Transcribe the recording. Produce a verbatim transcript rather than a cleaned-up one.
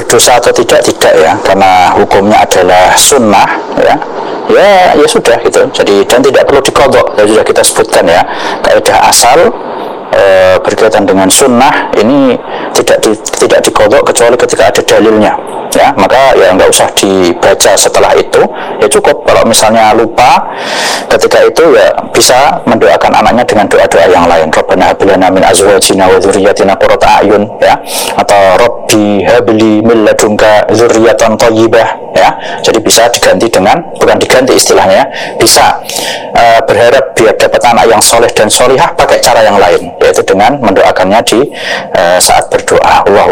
berdosa atau tidak, tidak ya, karena hukumnya adalah sunnah ya. Ya, ya sudah gitu. Jadi dan tidak perlu dikodok. Tadi sudah kita sebutkan ya, kaidah asal e, berkaitan dengan sunnah ini tidak di, tidak dikodok kecuali ketika ada dalilnya. Ya, maka ya nggak usah dibaca setelah itu, ya cukup. Kalau misalnya lupa ketika itu ya bisa mendoakan anaknya dengan doa-doa yang lain. Rabbana hab lana min azwajina wa dzurriyyatina qurrata a'yun ya, atau Rabbi habli min ladunka dzurriyyatan thayyibah ya. Jadi bisa diganti dengan, bukan diganti istilahnya, bisa uh, berharap biar dapat anak yang soleh dan solihah pakai cara yang lain, yaitu dengan mendoakannya di uh, saat berdoa. Allah